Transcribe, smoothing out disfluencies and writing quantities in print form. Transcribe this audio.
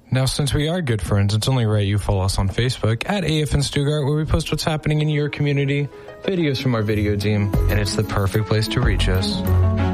Now, since we are good friends, it's only right you follow us on Facebook at AFN Stuttgart, where we post what's happening in your community, videos from our video team, and it's the perfect place to reach us.